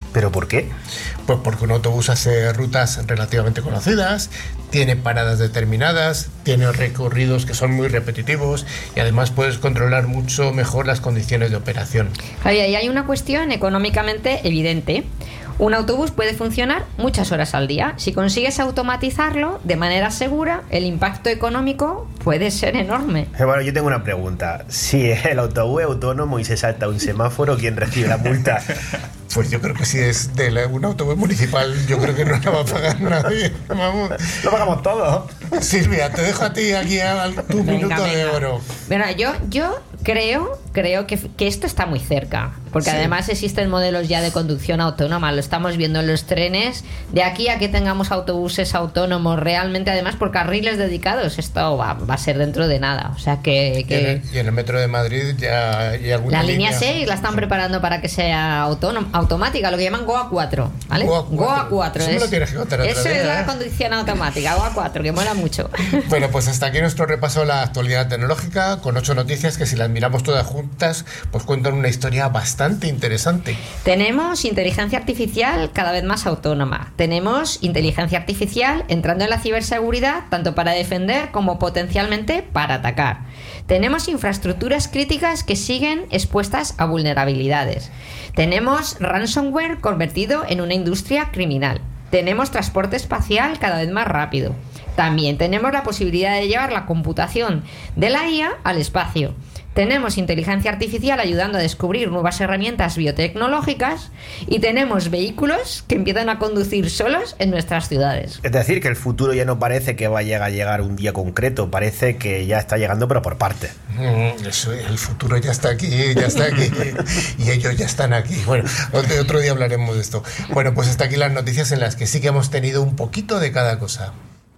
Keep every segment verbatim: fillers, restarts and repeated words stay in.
¿Pero por qué? Pues porque un autobús hace rutas relativamente conocidas, tiene paradas determinadas, tiene recorridos que son muy repetitivos y además puedes controlar mucho mejor las condiciones de operación. Ahí hay una cuestión económicamente evidente. Un autobús puede funcionar muchas horas al día. Si consigues automatizarlo de manera segura, el impacto económico puede ser enorme. Bueno, yo tengo una pregunta. Si el autobús es autónomo y se salta un semáforo, ¿quién recibe la multa? Pues yo creo que si es de la, un autobús municipal, yo creo que no la va a pagar nadie. Vamos. Lo pagamos todos. Silvia, te dejo a ti aquí a, a tu venga, minuto venga. de oro. Bueno, yo, yo creo, creo que, que esto está muy cerca, porque sí. además existen modelos ya de conducción autónoma, lo estamos viendo en los trenes. De aquí a que tengamos autobuses autónomos realmente, además por carriles dedicados, esto va, va a ser dentro de nada. O sea que... que y, en el, y en el metro de Madrid ya hay alguna La línea, línea seis la están sí. preparando para que sea autónoma, automática, lo que llaman GOA cuatro, ¿vale? GOA cuatro. GOA cuatro. Eso, es, me lo tienes que contar otra eso vez, es ¿eh? la conducción automática, GOA cuatro, que mola mucho. Bueno, pues hasta aquí nuestro repaso a la actualidad tecnológica, con ocho noticias que si las miramos todas juntas, pues cuentan una historia bastante interesante. Tenemos inteligencia artificial cada vez más autónoma. Tenemos inteligencia artificial entrando en la ciberseguridad, tanto para defender como potencialmente para atacar. Tenemos infraestructuras críticas que siguen expuestas a vulnerabilidades. Tenemos ransomware convertido en una industria criminal. Tenemos transporte espacial cada vez más rápido. También tenemos la posibilidad de llevar la computación de la I A al espacio. Tenemos inteligencia artificial ayudando a descubrir nuevas herramientas biotecnológicas y tenemos vehículos que empiezan a conducir solos en nuestras ciudades. Es decir, que el futuro ya no parece que vaya a llegar un día concreto, parece que ya está llegando pero por partes. Mm, eso, el futuro ya está aquí, ya está aquí y ellos ya están aquí. Bueno, otro, otro día hablaremos de esto. Bueno, pues hasta aquí las noticias en las que sí que hemos tenido un poquito de cada cosa.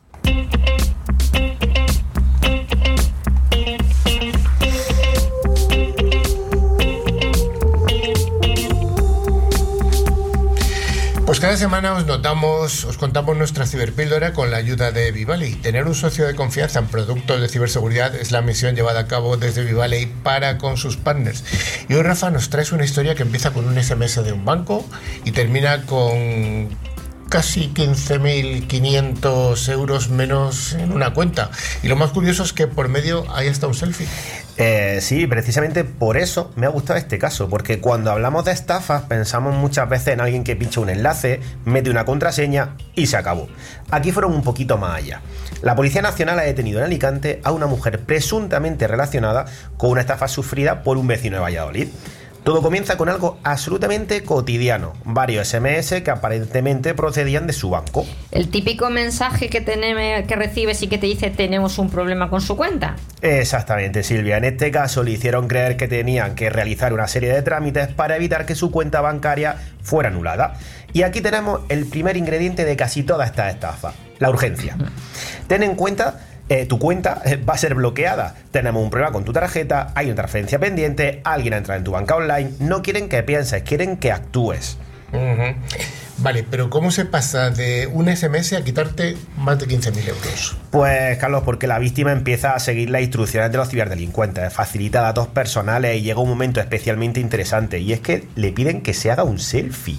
Pues cada semana os notamos, os contamos nuestra ciberpíldora con la ayuda de Vivali. Tener un socio de confianza en productos de ciberseguridad es la misión llevada a cabo desde Vivali para con sus partners. Y hoy, Rafa, nos traes una historia que empieza con un ese eme ese de un banco y termina con casi quince mil quinientos euros menos en una cuenta. Y lo más curioso es que por medio hay hasta un selfie. Eh, sí, precisamente por eso me ha gustado este caso, porque cuando hablamos de estafas pensamos muchas veces en alguien que pincha un enlace, mete una contraseña y se acabó. Aquí fueron un poquito más allá. La Policía Nacional ha detenido en Alicante a una mujer presuntamente relacionada con una estafa sufrida por un vecino de Valladolid. Todo comienza con algo absolutamente cotidiano, varios ese eme ese que aparentemente procedían de su banco. El típico mensaje que, teneme, que recibes y que te dice tenemos un problema con su cuenta. Exactamente, Silvia. En este caso le hicieron creer que tenían que realizar una serie de trámites para evitar que su cuenta bancaria fuera anulada. Y aquí tenemos el primer ingrediente de casi toda esta estafa, la urgencia. Ten en cuenta... Eh, tu cuenta va a ser bloqueada, tenemos un problema con tu tarjeta, hay una transferencia pendiente, alguien ha entrado en tu banca online, no quieren que pienses, quieren que actúes. Uh-huh. Vale, pero ¿cómo se pasa de un ese eme ese a quitarte más de quince mil euros? Pues, Carlos, porque la víctima empieza a seguir las instrucciones de los ciberdelincuentes, facilita datos personales y llega un momento especialmente interesante, y es que le piden que se haga un selfie.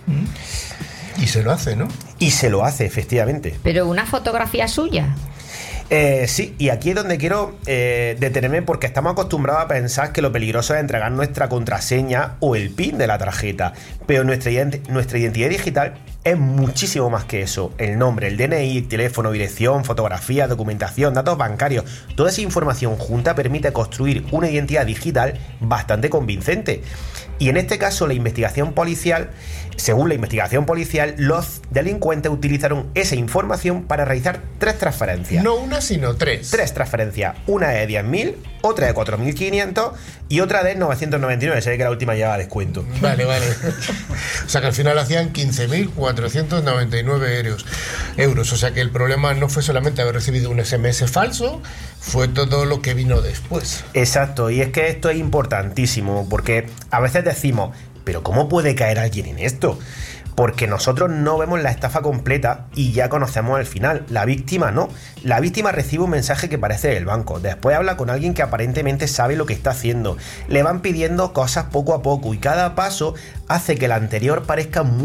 Uh-huh. Y se lo hace, ¿no? Y se lo hace, efectivamente. ¿Pero una fotografía suya? Eh, sí, y aquí es donde quiero eh, detenerme, porque estamos acostumbrados a pensar que lo peligroso es entregar nuestra contraseña o el PIN de la tarjeta, pero nuestra, nuestra identidad digital es muchísimo más que eso. El nombre, el de ene i, teléfono, dirección, fotografía, documentación, datos bancarios, toda esa información junta permite construir una identidad digital bastante convincente. Y en este caso la investigación policial, según la investigación policial, los delincuentes utilizaron esa información para realizar tres transferencias. No una, sino tres. Tres transferencias. Una de diez mil, otra de cuatro mil quinientos y otra de novecientos noventa y nueve. Se ve que la última llevaba descuento. Vale, vale. O sea que al final hacían quince mil cuatrocientos noventa y nueve euros. euros. O sea que el problema no fue solamente haber recibido un ese eme ese falso, fue todo lo que vino después. Exacto, y es que esto es importantísimo, porque a veces decimos, pero ¿cómo puede caer alguien en esto? Porque nosotros no vemos la estafa completa y ya conocemos el final. La víctima no. La víctima recibe un mensaje que parece del banco. Después habla con alguien que aparentemente sabe lo que está haciendo. Le van pidiendo cosas poco a poco y cada paso hace que el anterior parezca muy